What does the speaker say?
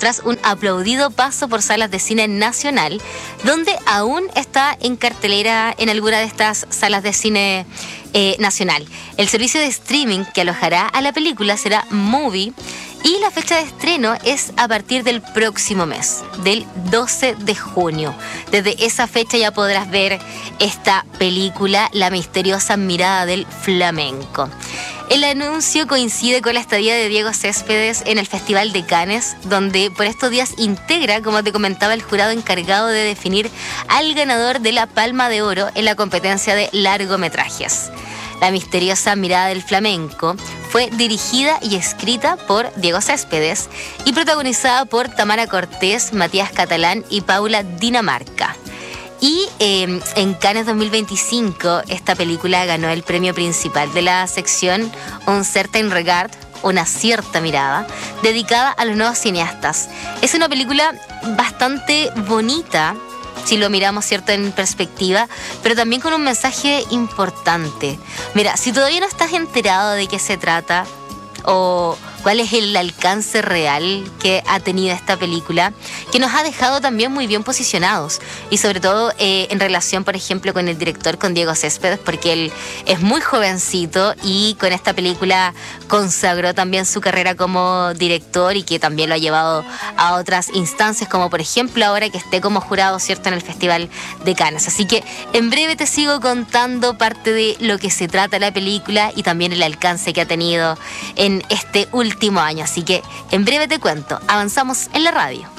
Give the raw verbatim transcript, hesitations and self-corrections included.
tras un aplaudido paso por salas de cine nacional, donde aún está en cartelera en alguna de estas salas de cine eh, nacional. El servicio de streaming que alojará a la película será Movie, y la fecha de estreno es a partir del próximo mes, del doce de junio. Desde esa fecha ya podrás ver esta película, La misteriosa mirada del flamenco. El anuncio coincide con la estadía de Diego Céspedes en el Festival de Cannes, donde por estos días integra, como te comentaba, el jurado encargado de definir al ganador de la Palma de Oro en la competencia de largometrajes. La misteriosa mirada del flamenco fue dirigida y escrita por Diego Céspedes y protagonizada por Tamara Cortés, Matías Catalán y Paula Dinamarca. Y eh, en Cannes dos mil veinticinco esta película ganó el premio principal de la sección Un certain regard, una cierta mirada, dedicada a los nuevos cineastas. Es una película bastante bonita, si lo miramos, cierto, en perspectiva, pero también con un mensaje importante. Mira, si todavía no estás enterado de qué se trata o cuál es el alcance real que ha tenido esta película, que nos ha dejado también muy bien posicionados, y sobre todo eh, en relación, por ejemplo, con el director, con Diego Céspedes, porque él es muy jovencito y con esta película consagró también su carrera como director, y que también lo ha llevado a otras instancias, como por ejemplo ahora que esté como jurado, cierto, en el Festival de Cannes. Así que en breve te sigo contando parte de lo que se trata la película y también el alcance que ha tenido en este último año. Así que en breve te cuento. Avanzamos en la radio.